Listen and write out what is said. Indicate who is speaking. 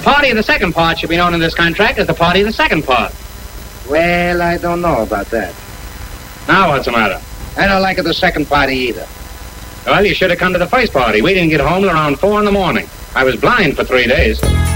Speaker 1: party of the second part should be known in this contract as the party of the second part.
Speaker 2: Well, I don't know about that.
Speaker 1: Now what's the matter?
Speaker 2: I don't like it the second party either.
Speaker 1: Well, you should have come to the first party. We didn't get home till around 4 in the morning. I was blind for 3 days.